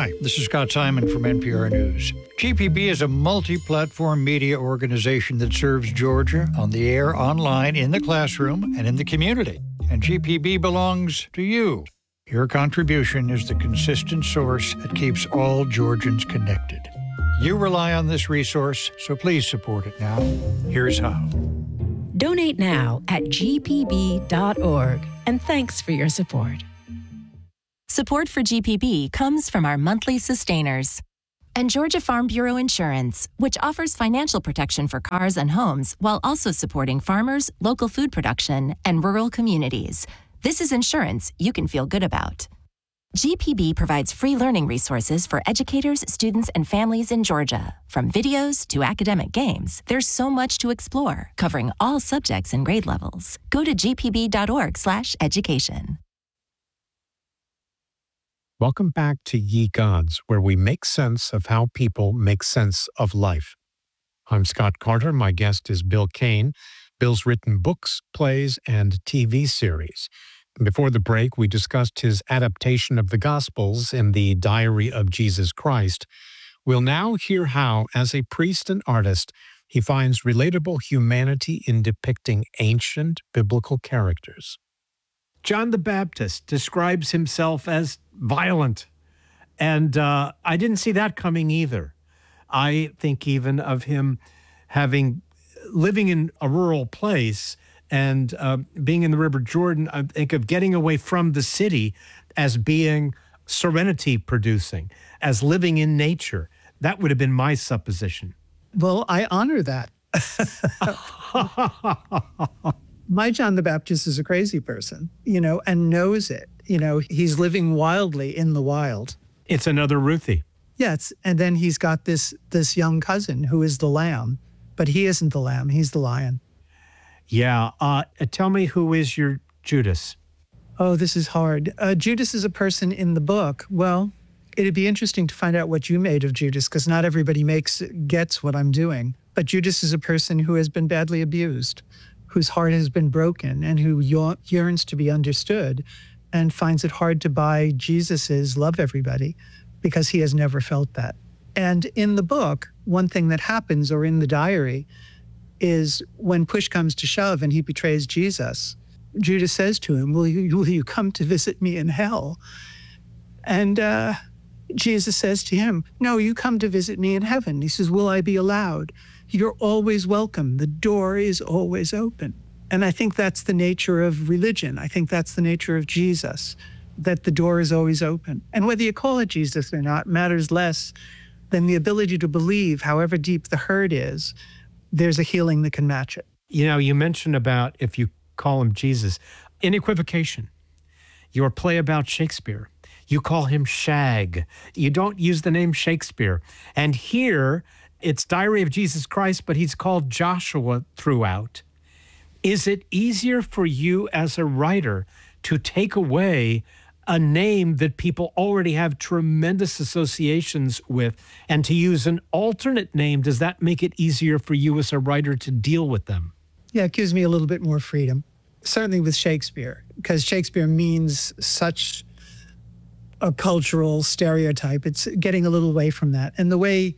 Hi, this is Scott Simon from NPR News. GPB is a multi-platform media organization that serves Georgia on the air, online, in the classroom, and in the community. And GPB belongs to you. Your contribution is the consistent source that keeps all Georgians connected. You rely on this resource, so please support it now. Here's how. Donate now at gpb.org, and thanks for your support. Support for GPB comes from our monthly sustainers and Georgia Farm Bureau Insurance, which offers financial protection for cars and homes while also supporting farmers, local food production, and rural communities. This is insurance you can feel good about. GPB provides free learning resources for educators, students, and families in Georgia. From videos to academic games, there's so much to explore, covering all subjects and grade levels. Go to gpb.org/education. Welcome back to Ye Gods, where we make sense of how people make sense of life. I'm Scott Carter. My guest is Bill Kane. Bill's written books, plays, and TV series. Before the break, we discussed his adaptation of the Gospels in the Diary of Jesus Christ. We'll now hear how, as a priest and artist, he finds relatable humanity in depicting ancient biblical characters. John the Baptist describes himself as violent, and I didn't see that coming either. I think even of him living in a rural place and being in the River Jordan, I think of getting away from the city as being serenity producing, as living in nature. That would have been my supposition. Well, I honor that. My John the Baptist is a crazy person, and knows it. He's living wildly in the wild. It's another Ruthie. Yes, and then he's got this young cousin who is the lamb, but he isn't the lamb, he's the lion. Yeah, tell me, who is your Judas? Oh, this is hard. Judas is a person in the book. Well, it'd be interesting to find out what you made of Judas, because not everybody gets what I'm doing. But Judas is a person who has been badly abused, whose heart has been broken, and who yearns to be understood and finds it hard to buy Jesus's love everybody because he has never felt that. And in the book, one thing that happens, or in the diary, is when push comes to shove and he betrays Jesus, Judas says to him, will you come to visit me in hell? And Jesus says to him, no, you come to visit me in heaven. He says, will I be allowed? You're always welcome. The door is always open. And I think that's the nature of religion. I think that's the nature of Jesus, that the door is always open. And whether you call it Jesus or not matters less than the ability to believe, however deep the hurt is, there's a healing that can match it. You mentioned about if you call him Jesus, in equivocation, your play about Shakespeare, you call him Shag. You don't use the name Shakespeare. And here, it's Diary of Jesus Christ, but he's called Joshua throughout. Is it easier for you as a writer to take away a name that people already have tremendous associations with and to use an alternate name? Does that make it easier for you as a writer to deal with them? Yeah, it gives me a little bit more freedom. Certainly with Shakespeare, because Shakespeare means such a cultural stereotype. It's getting a little away from that. And the way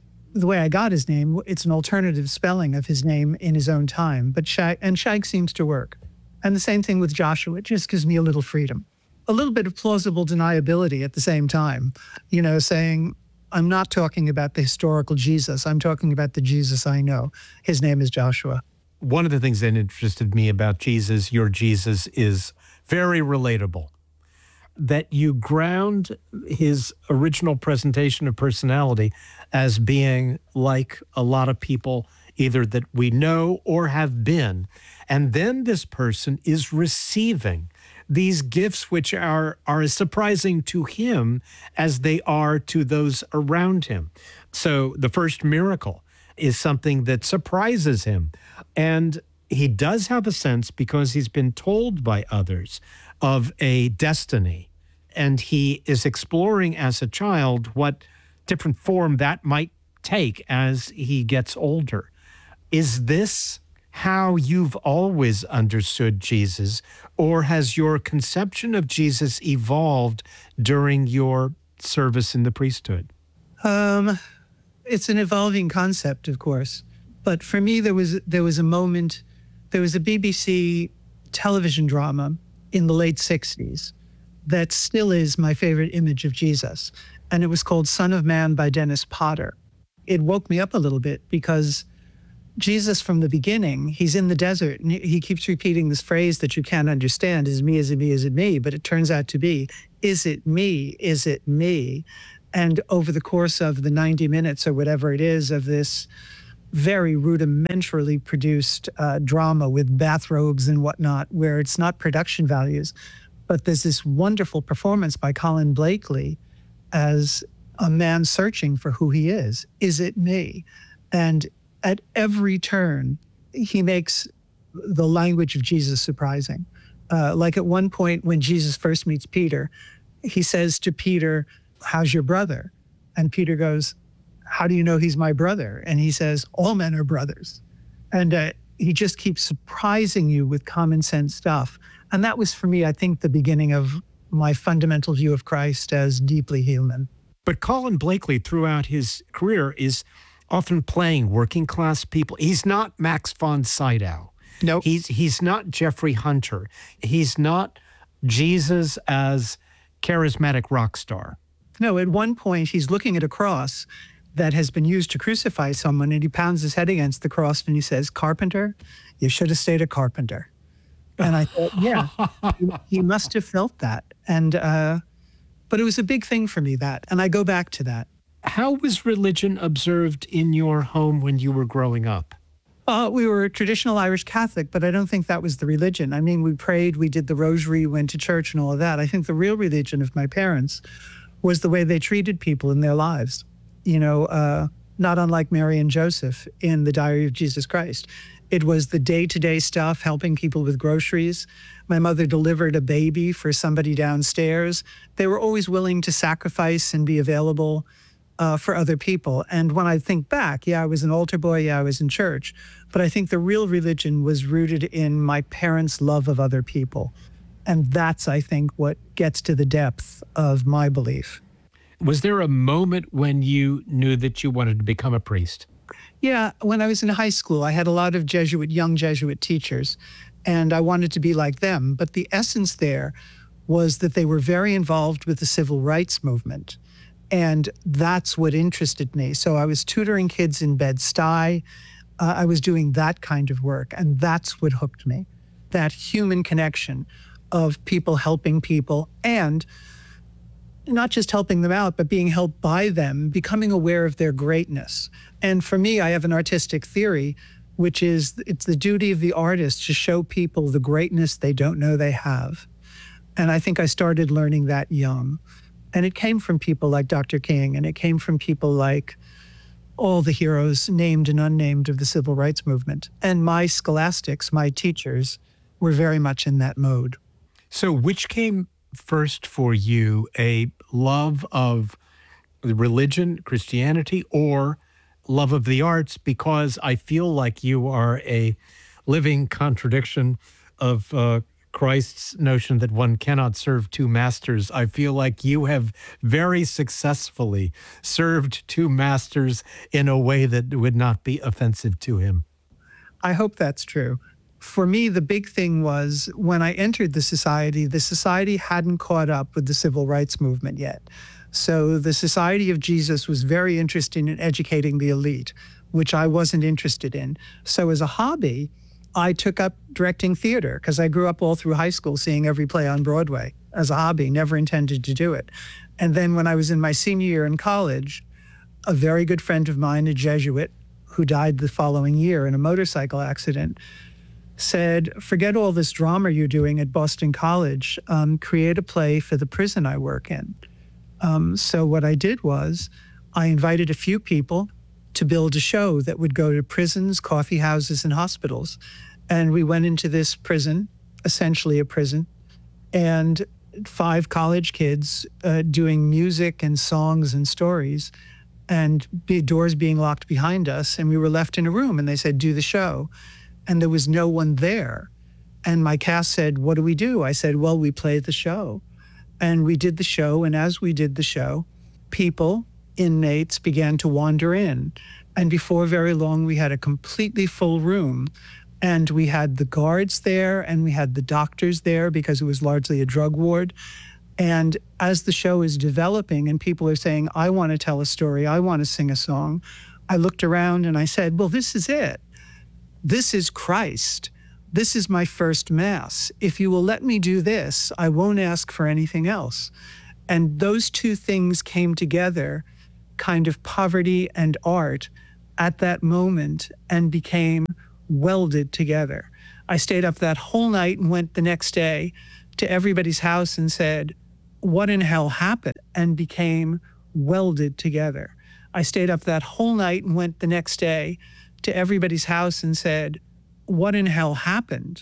I got his name, it's an alternative spelling of his name in his own time. But Shag seems to work. And the same thing with Joshua. It just gives me a little freedom. A little bit of plausible deniability at the same time. Saying, I'm not talking about the historical Jesus. I'm talking about the Jesus I know. His name is Joshua. One of the things that interested me about Jesus, your Jesus, is very relatable. That you ground his original presentation of personality as being like a lot of people, either that we know or have been. And then this person is receiving these gifts which are as surprising to him as they are to those around him. So the first miracle is something that surprises him. And he does have a sense, because he's been told by others, of a destiny. And he is exploring as a child what different form that might take as he gets older. Is this how you've always understood Jesus, or has your conception of Jesus evolved during your service in the priesthood? It's an evolving concept, of course. But for me, there was a moment, there was a BBC television drama in the late 60s that still is my favorite image of Jesus. And it was called Son of Man by Dennis Potter. It woke me up a little bit because Jesus from the beginning, he's in the desert and he keeps repeating this phrase that you can't understand, is it me, is it me, is it me? But it turns out to be, is it me, is it me? And over the course of the 90 minutes or whatever it is of this very rudimentarily produced drama with bathrobes and whatnot, where it's not production values, but there's this wonderful performance by Colin Blakely as a man searching for who he is. Is it me? And at every turn, he makes the language of Jesus surprising. Like at one point when Jesus first meets Peter, he says to Peter, how's your brother? And Peter goes, how do you know he's my brother? And he says, all men are brothers. And he just keeps surprising you with common sense stuff. And that was for me, I think, the beginning of my fundamental view of Christ as deeply human. But Colin Blakely, throughout his career, is often playing working class people. He's not Max von Sydow. No. He's not Jeffrey Hunter. He's not Jesus as charismatic rock star. No, at one point, he's looking at a cross that has been used to crucify someone, and he pounds his head against the cross and he says, Carpenter, you should have stayed a carpenter. And I thought, yeah, he must have felt that. And but it was a big thing for me, that. And I go back to that. How was religion observed in your home when you were growing up? We were a traditional Irish Catholic, but I don't think that was the religion. I mean, we prayed, we did the rosary, went to church and all of that. I think the real religion of my parents was the way they treated people in their lives. You know, not unlike Mary and Joseph in the Diary of Jesus Christ. It was the day-to-day stuff, helping people with groceries. My mother delivered a baby for somebody downstairs. They were always willing to sacrifice and be available for other people. And when I think back, yeah, I was an altar boy, yeah, I was in church, but I think the real religion was rooted in my parents' love of other people. And that's, I think, what gets to the depth of my belief. Was there a moment when you knew that you wanted to become a priest? Yeah, when I was in high school, I had a lot of young Jesuit teachers, and I wanted to be like them. But the essence there was that they were very involved with the civil rights movement. And that's what interested me. So I was tutoring kids in Bed-Stuy. I was doing that kind of work, and that's what hooked me. That human connection of people helping people, and not just helping them out, but being helped by them, becoming aware of their greatness. And for me, I have an artistic theory, which is it's the duty of the artist to show people the greatness they don't know they have. And I think I started learning that young. And it came from people like Dr. King, and it came from people like all the heroes, named and unnamed, of the civil rights movement. And my scholastics, my teachers, were very much in that mode. So which came first for you, a love of religion, Christianity, or love of the arts? Because I feel like you are a living contradiction of Christ's notion that one cannot serve two masters. I feel like you have very successfully served two masters in a way that would not be offensive to him. I hope that's true. For me, the big thing was when I entered the society hadn't caught up with the civil rights movement yet. So the Society of Jesus was very interested in educating the elite, which I wasn't interested in. So as a hobby, I took up directing theater because I grew up all through high school seeing every play on Broadway as a hobby, never intended to do it. And then when I was in my senior year in college, a very good friend of mine, a Jesuit, who died the following year in a motorcycle accident, said, forget all this drama you're doing at Boston College, create a play for the prison I work in. So what I did was I invited a few people to build a show that would go to prisons, coffee houses, and hospitals. And we went into this prison, essentially a prison, and 5 college kids doing music and songs and stories, and doors being locked behind us. And we were left in a room, and they said, do the show. And there was no one there. And my cast said, what do we do? I said, well, we play the show. And we did the show. And as we did the show, people, inmates, began to wander in. And before very long, we had a completely full room. And we had the guards there and we had the doctors there because it was largely a drug ward. And as the show is developing and people are saying, I want to tell a story, I want to sing a song, I looked around and I said, well, this is it. This is Christ. This is my first Mass. If you will let me do this, I won't ask for anything else. And those two things came together, kind of poverty and art, at that moment and became welded together. I stayed up that whole night and went the next day to everybody's house and said, what in hell happened? And became welded together. I stayed up that whole night and went the next day to everybody's house and said, what in hell happened?